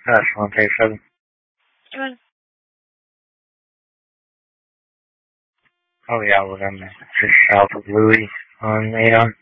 137. Good. Oh yeah, we're on just south of Louis on Avon.